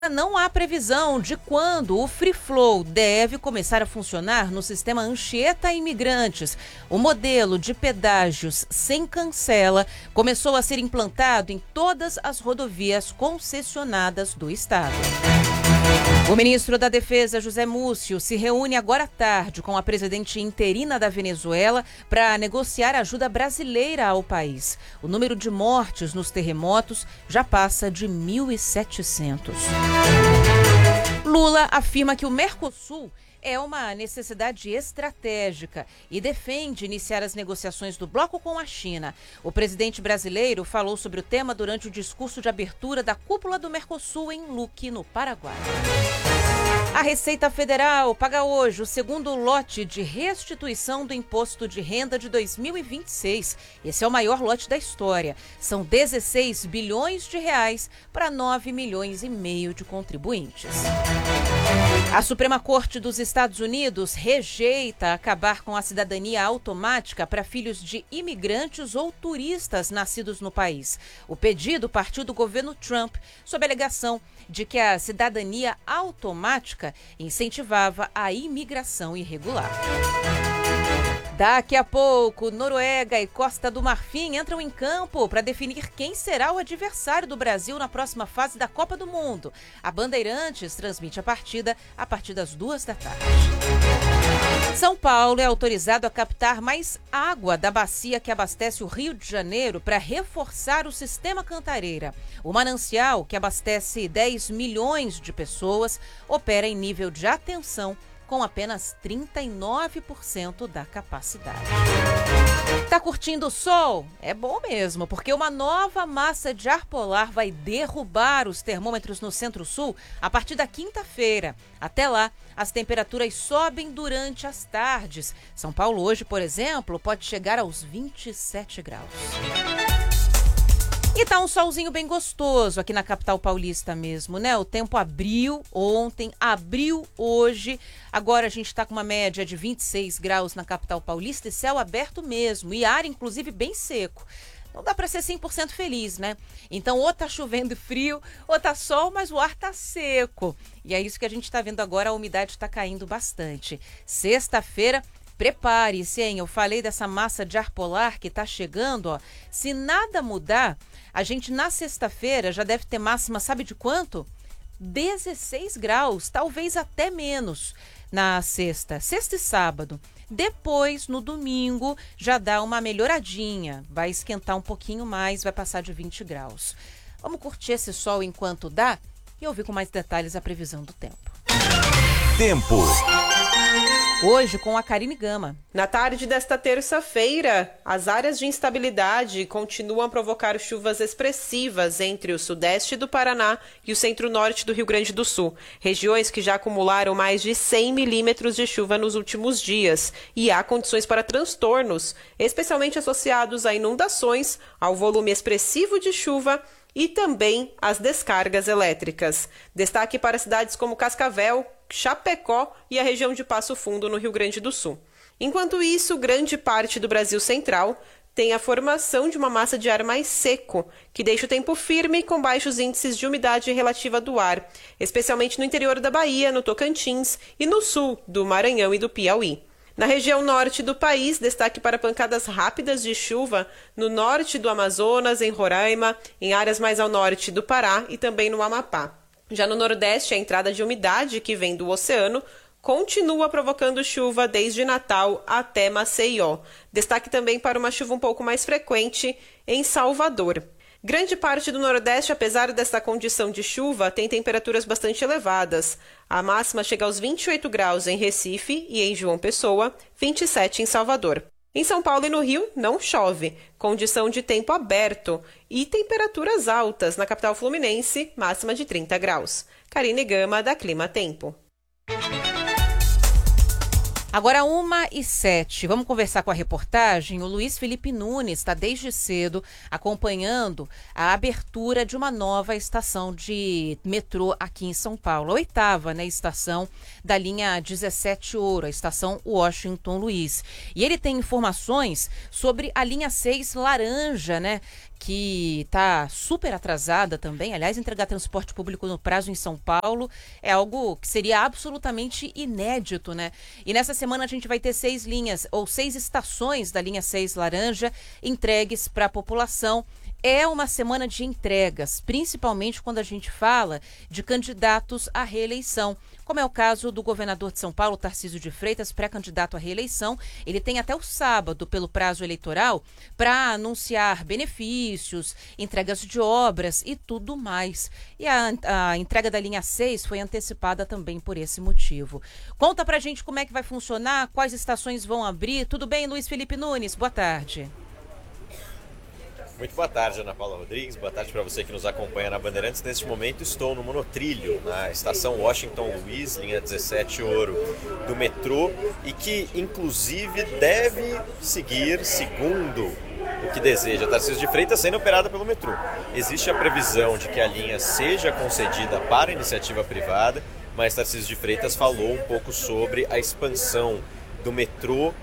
Não há previsão de quando o Free Flow deve começar a funcionar no sistema Anchieta Imigrantes. O modelo de pedágios sem cancela começou a ser implantado em todas as rodovias concessionadas do estado. O ministro da Defesa, José Múcio, se reúne agora à tarde com a presidente interina da Venezuela para negociar ajuda brasileira ao país. O número de mortes nos terremotos já passa de 1.700. Lula afirma que o Mercosul é uma necessidade estratégica e defende iniciar as negociações do bloco com a China. O presidente brasileiro falou sobre o tema durante o discurso de abertura da cúpula do Mercosul em Luque, no Paraguai. A Receita Federal paga hoje o segundo lote de restituição do Imposto de Renda de 2026. Esse é o maior lote da história. São 16 bilhões de reais para 9 milhões e meio de contribuintes. A Suprema Corte dos Estados Unidos rejeita acabar com a cidadania automática para filhos de imigrantes ou turistas nascidos no país. O pedido partiu do governo Trump, sob a alegação de que a cidadania automática incentivava a imigração irregular. Daqui a pouco, Noruega e Costa do Marfim entram em campo para definir quem será o adversário do Brasil na próxima fase da Copa do Mundo. A Bandeirantes transmite a partida a partir das 14h. São Paulo é autorizado a captar mais água da bacia que abastece o Rio de Janeiro para reforçar o sistema Cantareira. O manancial, que abastece 10 milhões de pessoas, opera em nível de atenção com apenas 39% da capacidade. Tá curtindo o sol? É bom mesmo, porque uma nova massa de ar polar vai derrubar os termômetros no Centro-Sul a partir da quinta-feira. Até lá, as temperaturas sobem durante as tardes. São Paulo hoje, por exemplo, pode chegar aos 27 graus. E tá um solzinho bem gostoso aqui na capital paulista mesmo, né? O tempo abriu ontem, abriu hoje. Agora a gente tá com uma média de 26 graus na capital paulista e céu aberto mesmo. E ar, inclusive, bem seco. Não dá para ser 100% feliz, né? Então, ou tá chovendo frio, ou tá sol, mas o ar tá seco. E é isso que a gente tá vendo agora, a umidade tá caindo bastante. Sexta-feira, prepare-se, hein? Eu falei dessa massa de ar polar que tá chegando, ó. Se nada mudar, a gente na sexta-feira já deve ter máxima, sabe de quanto? 16 graus, talvez até menos na sexta e sábado. Depois, no domingo, já dá uma melhoradinha. Vai esquentar um pouquinho mais, vai passar de 20 graus. Vamos curtir esse sol enquanto dá e ouvir com mais detalhes a previsão do tempo. Tempo. Hoje com a Karine Gama. Na tarde desta terça-feira, as áreas de instabilidade continuam a provocar chuvas expressivas entre o sudeste do Paraná e o centro-norte do Rio Grande do Sul, regiões que já acumularam mais de 100 milímetros de chuva nos últimos dias. E há condições para transtornos, especialmente associados a inundações, ao volume expressivo de chuva e também às descargas elétricas. Destaque para cidades como Cascavel, Chapecó e a região de Passo Fundo, no Rio Grande do Sul. Enquanto isso, grande parte do Brasil Central tem a formação de uma massa de ar mais seco, que deixa o tempo firme com baixos índices de umidade relativa do ar, especialmente no interior da Bahia, no Tocantins e no sul do Maranhão e do Piauí. Na região norte do país, destaque para pancadas rápidas de chuva no norte do Amazonas, em Roraima, em áreas mais ao norte do Pará e também no Amapá. Já no Nordeste, a entrada de umidade que vem do oceano continua provocando chuva desde Natal até Maceió. Destaque também para uma chuva um pouco mais frequente em Salvador. Grande parte do Nordeste, apesar desta condição de chuva, tem temperaturas bastante elevadas. A máxima chega aos 28 graus em Recife e em João Pessoa, 27 em Salvador. Em São Paulo e no Rio, não chove, condição de tempo aberto e temperaturas altas na capital fluminense, máxima de 30 graus. Karine Gama, da Clima Tempo. Agora 1h07, vamos conversar com a reportagem. O Luiz Felipe Nunes está desde cedo acompanhando a abertura de uma nova estação de metrô aqui em São Paulo. A 8ª, né, estação da linha 17 Ouro, a estação Washington Luiz. E ele tem informações sobre a linha 6 Laranja, né? que está super atrasada também. Aliás, entregar transporte público no prazo em São Paulo é algo que seria absolutamente inédito, né? E nessa semana a gente vai ter 6 linhas, ou 6 estações da linha 6 laranja entregues para a população. É uma semana de entregas, principalmente quando a gente fala de candidatos à reeleição, como é o caso do governador de São Paulo, Tarcísio de Freitas, pré-candidato à reeleição. Ele tem até o sábado, pelo prazo eleitoral, para anunciar benefícios, entregas de obras e tudo mais. E a entrega da linha 6 foi antecipada também por esse motivo. Conta pra gente como é que vai funcionar, quais estações vão abrir. Tudo bem, Luiz Felipe Nunes? Boa tarde. Muito boa tarde, Ana Paula Rodrigues. Boa tarde para você que nos acompanha na Bandeirantes. Neste momento estou no monotrilho, na estação Washington Luiz, linha 17 Ouro do metrô, e que inclusive deve seguir, segundo o que deseja Tarcísio de Freitas, sendo operada pelo metrô. Existe a previsão de que a linha seja concedida para iniciativa privada, mas Tarcísio de Freitas falou um pouco sobre a expansão do metrô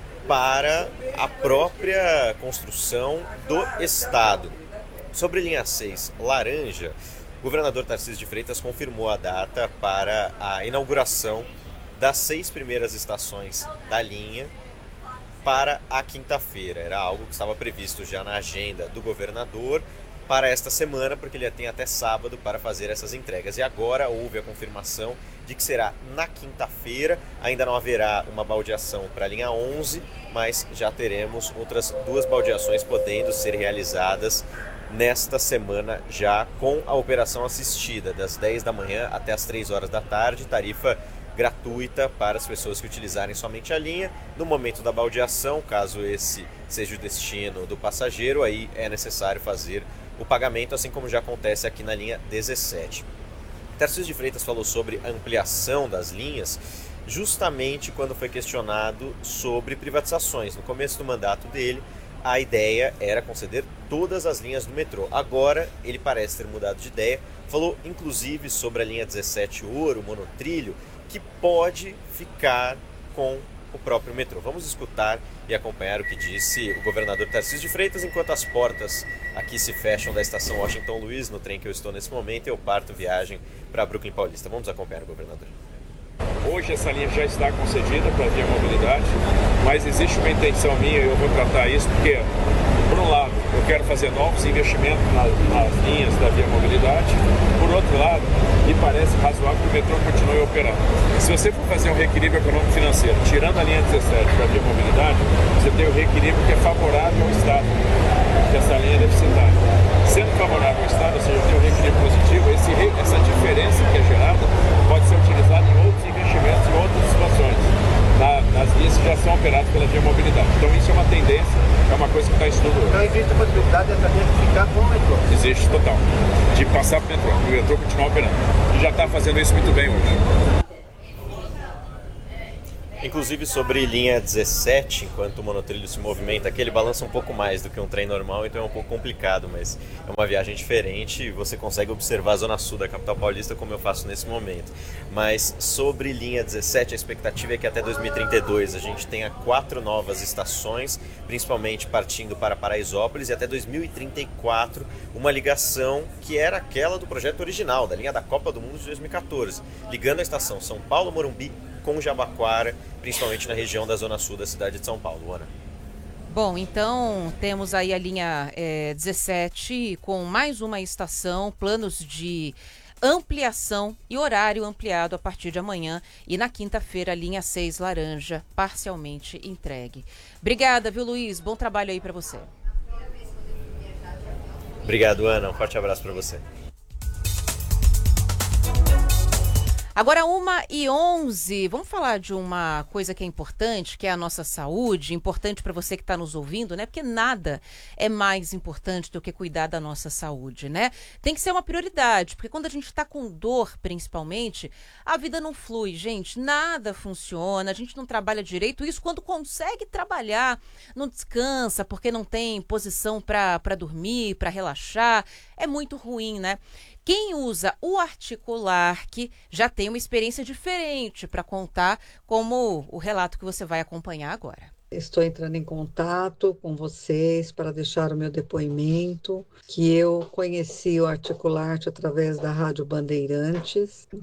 para a própria construção do Estado. Sobre linha 6 laranja, o governador Tarcísio de Freitas confirmou a data para a inauguração das 6 primeiras estações da linha para a quinta-feira. Era algo que estava previsto já na agenda do governador para esta semana, porque ele tem até sábado para fazer essas entregas. E agora houve a confirmação de que será na quinta-feira. Ainda não haverá uma baldeação para a linha 11, mas já teremos outras 2 baldeações podendo ser realizadas nesta semana, já com a operação assistida, das 10 da manhã até as 3 horas da tarde, tarifa gratuita para as pessoas que utilizarem somente a linha. No momento da baldeação, caso esse seja o destino do passageiro, aí é necessário fazer o pagamento, assim como já acontece aqui na linha 17. Tarcísio de Freitas falou sobre a ampliação das linhas justamente quando foi questionado sobre privatizações. No começo do mandato dele, a ideia era conceder todas as linhas do metrô. Agora, ele parece ter mudado de ideia. Falou, inclusive, sobre a linha 17 Ouro, o monotrilho, que pode ficar com o próprio metrô. Vamos escutar e acompanhar o que disse o governador Tarcísio de Freitas, enquanto as portas aqui se fecham da estação Washington Luiz, no trem que eu estou nesse momento, eu parto viagem para Brooklyn Paulista. Vamos acompanhar o governador. Hoje essa linha já está concedida para a Via Mobilidade, mas existe uma intenção minha, e eu vou tratar isso, porque, por um lado, eu quero fazer novos investimentos nas linhas da Via Mobilidade, por outro lado, me parece razoável que o metrô continue operando. Se você for fazer um reequilíbrio econômico-financeiro, tirando a linha 17 da Via Mobilidade, você tem o reequilíbrio que é favorável ao Estado, que essa linha é deficitária. Sendo favorável ao Estado, ou seja, tem um reequilíbrio positivo, essa diferença que é gerada pode ser utilizada em outros investimentos, em outras situações, nas linhas que já são operadas pela Via Mobilidade. Então isso é uma tendência, é uma coisa que está em estudo hoje. Então existe a possibilidade dessa linha ficar com o metrô? Existe total, de passar para o metrô continuar operando. E já está fazendo isso muito bem hoje. Inclusive sobre linha 17, enquanto o monotrilho se movimenta aqui, ele balança um pouco mais do que um trem normal, então é um pouco complicado, mas é uma viagem diferente e você consegue observar a zona sul da capital paulista como eu faço nesse momento. Mas sobre linha 17, a expectativa é que até 2032 a gente tenha 4 novas estações, principalmente partindo para Paraisópolis, e até 2034 uma ligação que era aquela do projeto original, da linha da Copa do Mundo de 2014, ligando a estação São Paulo-Morumbi com Jabaquara, principalmente na região da zona sul da cidade de São Paulo. Ana. Bom, então temos aí a linha 17 com mais uma estação, planos de ampliação e horário ampliado a partir de amanhã, e na quinta-feira a linha 6 laranja parcialmente entregue. Obrigada, viu, Luiz? Bom trabalho aí para você. Obrigado, Ana. Um forte abraço para você. Agora 1h11, vamos falar de uma coisa que é importante, que é a nossa saúde, importante para você que está nos ouvindo, né? Porque nada é mais importante do que cuidar da nossa saúde, né? Tem que ser uma prioridade, porque quando a gente está com dor, principalmente, a vida não flui, gente, nada funciona, a gente não trabalha direito, isso quando consegue trabalhar, não descansa, porque não tem posição para dormir, para relaxar, é muito ruim, né? Quem usa o Articular, que já tem uma experiência diferente para contar, como o relato que você vai acompanhar agora. Estou entrando em contato com vocês para deixar o meu depoimento, que eu conheci o Articularte através da Rádio Bandeirantes.